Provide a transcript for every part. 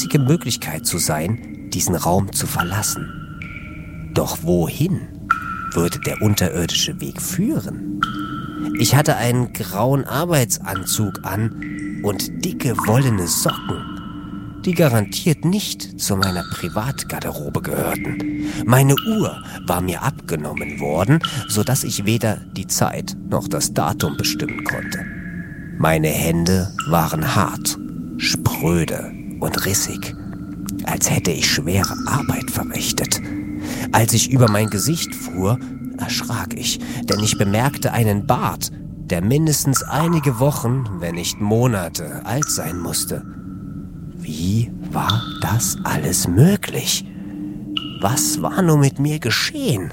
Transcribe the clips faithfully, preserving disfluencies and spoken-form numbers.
einzige Möglichkeit zu sein, diesen Raum zu verlassen. Doch wohin würde der unterirdische Weg führen? Ich hatte einen grauen Arbeitsanzug an und dicke wollene Socken, die garantiert nicht zu meiner Privatgarderobe gehörten. Meine Uhr war mir abgenommen worden, sodass ich weder die Zeit noch das Datum bestimmen konnte. Meine Hände waren hart, spröde und rissig, als hätte ich schwere Arbeit verrichtet. Als ich über mein Gesicht fuhr, erschrak ich, denn ich bemerkte einen Bart, der mindestens einige Wochen, wenn nicht Monate alt sein musste. Wie war das alles möglich? Was war nur mit mir geschehen?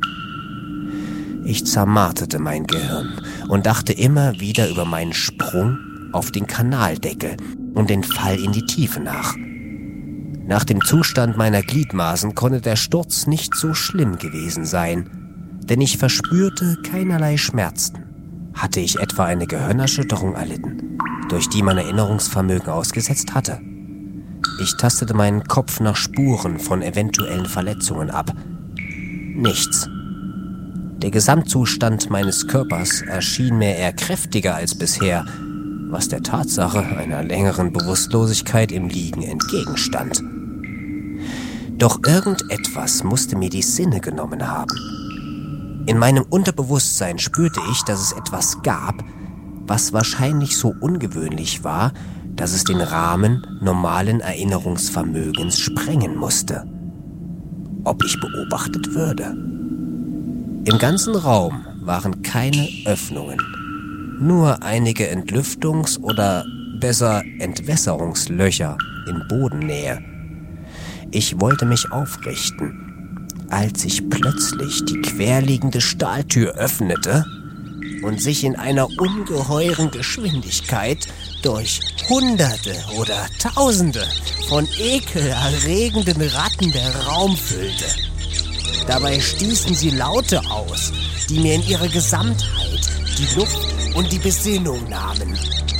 Ich zermarterte mein Gehirn und dachte immer wieder über meinen Sprung auf den Kanaldeckel und den Fall in die Tiefe nach. Nach dem Zustand meiner Gliedmaßen konnte der Sturz nicht so schlimm gewesen sein, denn ich verspürte keinerlei Schmerzen. Hatte ich etwa eine Gehirnerschütterung erlitten, durch die mein Erinnerungsvermögen ausgesetzt hatte? Ich tastete meinen Kopf nach Spuren von eventuellen Verletzungen ab. Nichts. Der Gesamtzustand meines Körpers erschien mir eher kräftiger als bisher, was der Tatsache einer längeren Bewusstlosigkeit im Liegen entgegenstand. Doch irgendetwas musste mir die Sinne genommen haben. In meinem Unterbewusstsein spürte ich, dass es etwas gab, was wahrscheinlich so ungewöhnlich war, dass es den Rahmen normalen Erinnerungsvermögens sprengen musste. Ob ich beobachtet würde? Im ganzen Raum waren keine Öffnungen, nur einige Entlüftungs- oder besser Entwässerungslöcher in Bodennähe. Ich wollte mich aufrichten, als sich plötzlich die querliegende Stahltür öffnete und sich in einer ungeheuren Geschwindigkeit durch Hunderte oder Tausende von ekelerregenden Ratten der Raum füllte. Dabei stießen sie Laute aus, die mir in ihrer Gesamtheit die Luft und die Besinnung nahmen.